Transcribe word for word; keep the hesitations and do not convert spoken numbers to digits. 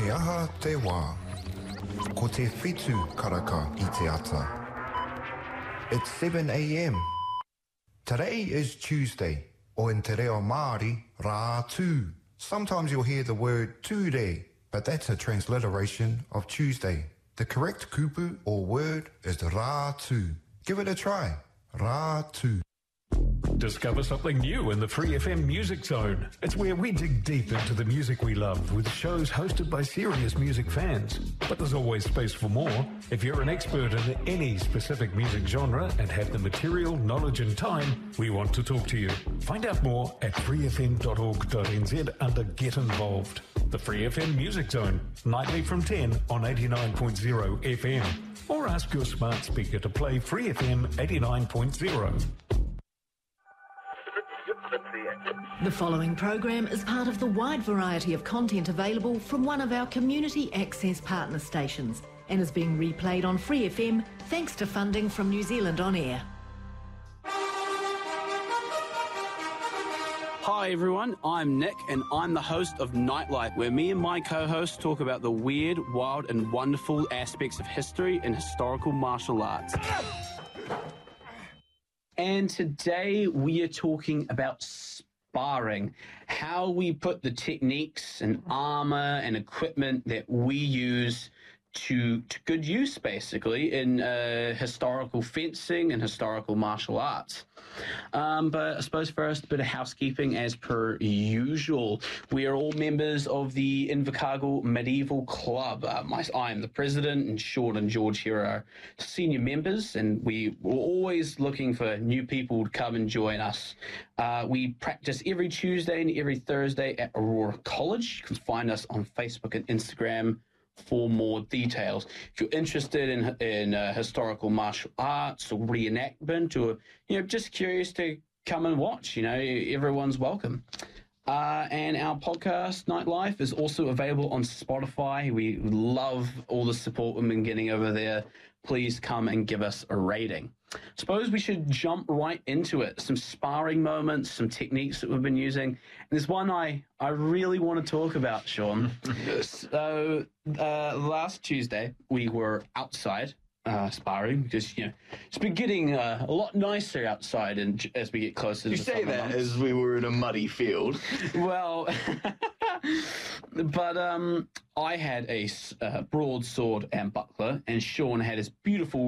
He aha te wā. Ko te whitu karaka I te ata. It's seven a.m. Today is Tuesday, or in te reo Māori, rā tū. Sometimes you'll hear the word tūre, but that's a transliteration of Tuesday. The correct kupu or word is rā tū. Give it a try. Rā tū. Discover something new in the Free F M Music Zone. It's where we dig deep into the music we love with shows hosted by serious music fans. But there's always space for more. If you're an expert in any specific music genre and have the material, knowledge and time, we want to talk to you. Find out more at free f m dot org dot n z under Get Involved. The Free F M Music Zone, nightly from ten on eighty-nine point zero F M. Or ask your smart speaker to play Free F M eighty-nine point zero. The following program is part of the wide variety of content available from one of our community access partner stations and is being replayed on Free F M thanks to funding from New Zealand On Air. Hi everyone, I'm Nick and I'm the host of Nightlife, where me and my co-hosts talk about the weird, wild and wonderful aspects of history and historical martial arts. And today we are talking about sparring, how we put the techniques and armor and equipment that we use to, to good use, basically, in uh, historical fencing and historical martial arts. Um, but I suppose first, a bit of housekeeping as per usual. We are all members of the Invercargill Medieval Club. Uh, my, I am the president, and Sean and George here are senior members, and we were always looking for new people to come and join us. Uh, we practice every Tuesday and every Thursday at Aurora College. You can find us on Facebook and Instagram for more details. If you're interested in in uh, historical martial arts or reenactment, or you know just curious to come and watch, you know everyone's welcome. Uh, and our podcast Nightlife is also available on Spotify. We love all the support we've been getting over there. Please come and give us a rating. Suppose we should jump right into it. Some sparring moments, some techniques that we've been using. And there's one I, I really want to talk about, Sean. So uh, last Tuesday, we were outside uh, sparring because, you know, it's been getting uh, a lot nicer outside and as we get closer you to say summer that months. As we were in a muddy field. Well, but um, I had a uh, broadsword and buckler, and Sean had his beautiful